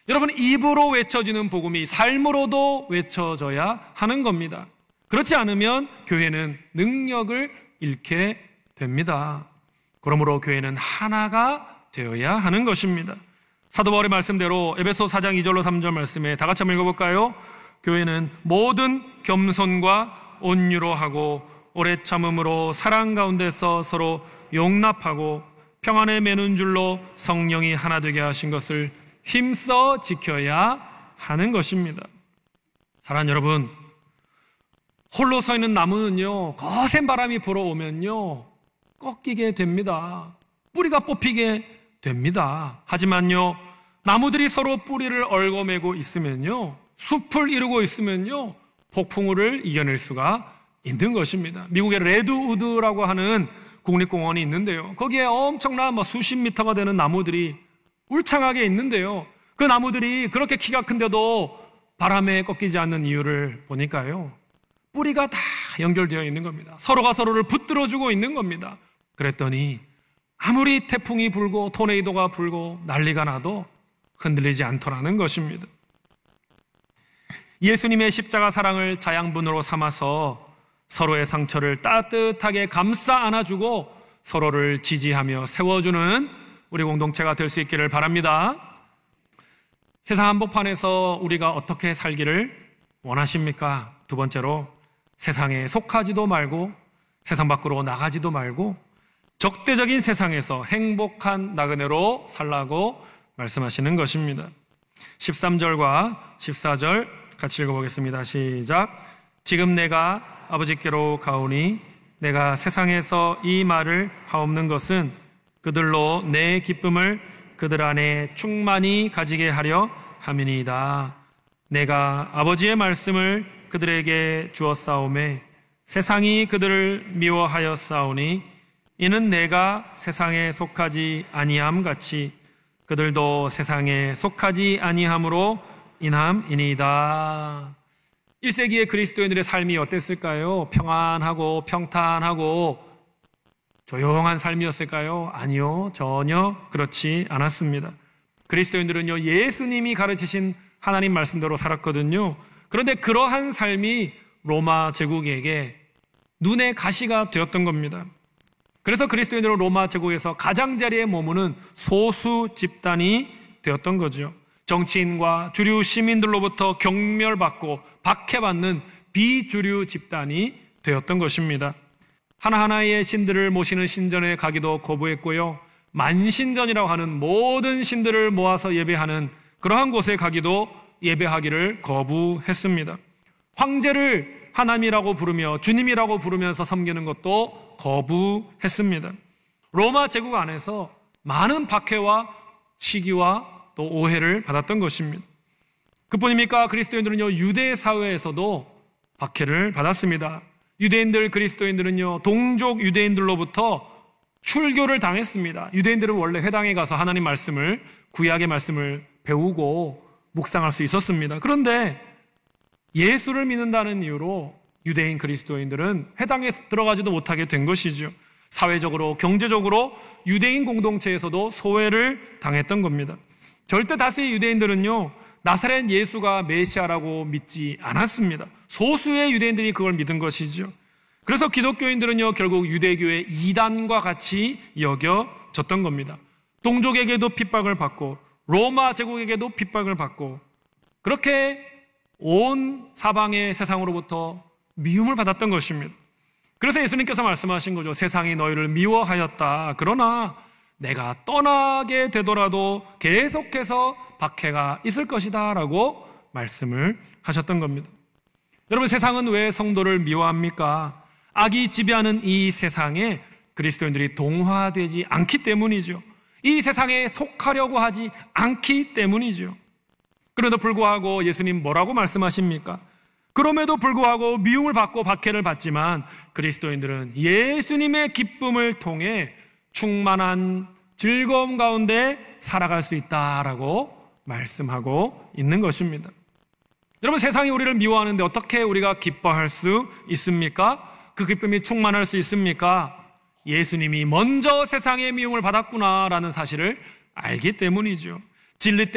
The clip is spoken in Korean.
여러분, 입으로 외쳐지는 복음이 삶으로도 외쳐져야 하는 겁니다. 그렇지 않으면 교회는 능력을 잃게 됩니다. 그러므로 교회는 하나가 되어야 하는 것입니다. 사도 바울의 말씀대로 에베소 4장 2절로 3절 말씀에 다 같이 한번 읽어볼까요? 교회는 모든 겸손과 온유로 하고 오래 참음으로 사랑 가운데서 서로 용납하고 평안에 매는 줄로 성령이 하나 되게 하신 것을 힘써 지켜야 하는 것입니다. 사랑하는 여러분, 홀로 서 있는 나무는요, 거센 바람이 불어오면요, 꺾이게 됩니다. 뿌리가 뽑히게 됩니다. 하지만요, 나무들이 서로 뿌리를 얽어매고 있으면요, 숲을 이루고 있으면요, 폭풍우를 이겨낼 수가 있는 것입니다. 미국의 레드우드라고 하는 국립공원이 있는데요, 거기에 엄청난 수십 미터가 되는 나무들이 울창하게 있는데요, 그 나무들이 그렇게 키가 큰데도 바람에 꺾이지 않는 이유를 보니까요, 뿌리가 다 연결되어 있는 겁니다. 서로가 서로를 붙들어주고 있는 겁니다. 그랬더니 아무리 태풍이 불고 토네이도가 불고 난리가 나도 흔들리지 않더라는 것입니다. 예수님의 십자가 사랑을 자양분으로 삼아서 서로의 상처를 따뜻하게 감싸 안아주고 서로를 지지하며 세워주는 우리 공동체가 될 수 있기를 바랍니다. 세상 한복판에서 우리가 어떻게 살기를 원하십니까? 두 번째로, 세상에 속하지도 말고 세상 밖으로 나가지도 말고 적대적인 세상에서 행복한 나그네로 살라고 말씀하시는 것입니다. 13절과 14절 같이 읽어보겠습니다. 시작. 지금 내가 아버지께로 가오니 내가 세상에서 이 말을 하옵는 것은 그들로 내 기쁨을 그들 안에 충만히 가지게 하려 함이니이다. 내가 아버지의 말씀을 그들에게 주었사오매 세상이 그들을 미워하였사오니 이는 내가 세상에 속하지 아니함 같이 그들도 세상에 속하지 아니함으로 인함이니이다. 1세기의 그리스도인들의 삶이 어땠을까요? 평안하고 평탄하고 조용한 삶이었을까요? 아니요, 전혀 그렇지 않았습니다. 그리스도인들은요, 예수님이 가르치신 하나님 말씀대로 살았거든요. 그런데 그러한 삶이 로마 제국에게 눈의 가시가 되었던 겁니다. 그래서 그리스도인들은 로마 제국에서 가장자리에 머무는 소수 집단이 되었던 거죠. 정치인과 주류 시민들로부터 경멸받고 박해받는 비주류 집단이 되었던 것입니다. 하나하나의 신들을 모시는 신전에 가기도 거부했고요, 만신전이라고 하는 모든 신들을 모아서 예배하는 그러한 곳에 가기도 예배하기를 거부했습니다. 황제를 하나님이라고 부르며 주님이라고 부르면서 섬기는 것도 거부했습니다. 로마 제국 안에서 많은 박해와 시기와 또 오해를 받았던 것입니다. 그뿐입니까? 그리스도인들은요, 유대 사회에서도 박해를 받았습니다. 유대인들, 그리스도인들은요, 동족 유대인들로부터 출교를 당했습니다. 유대인들은 원래 회당에 가서 하나님 말씀을, 구약의 말씀을 배우고 묵상할 수 있었습니다. 그런데 예수를 믿는다는 이유로 유대인 그리스도인들은 회당에 들어가지도 못하게 된 것이죠. 사회적으로, 경제적으로 유대인 공동체에서도 소외를 당했던 겁니다. 절대 다수의 유대인들은요, 나사렛 예수가 메시아라고 믿지 않았습니다. 소수의 유대인들이 그걸 믿은 것이죠. 그래서 기독교인들은요, 결국 유대교의 이단과 같이 여겨졌던 겁니다. 동족에게도 핍박을 받고 로마 제국에게도 핍박을 받고 그렇게 온 사방의 세상으로부터 미움을 받았던 것입니다. 그래서 예수님께서 말씀하신 거죠. 세상이 너희를 미워하였다. 그러나 내가 떠나게 되더라도 계속해서 박해가 있을 것이다 라고 말씀을 하셨던 겁니다. 여러분, 세상은 왜 성도를 미워합니까? 악이 지배하는 이 세상에 그리스도인들이 동화되지 않기 때문이죠. 이 세상에 속하려고 하지 않기 때문이죠. 그럼에도 불구하고 예수님 뭐라고 말씀하십니까? 그럼에도 불구하고 미움을 받고 박해를 받지만 그리스도인들은 예수님의 기쁨을 통해 충만한 즐거움 가운데 살아갈 수 있다라고 말씀하고 있는 것입니다. 여러분, 세상이 우리를 미워하는데 어떻게 우리가 기뻐할 수 있습니까? 그 기쁨이 충만할 수 있습니까? 예수님이 먼저 세상의 미움을 받았구나라는 사실을 알기 때문이죠. 진리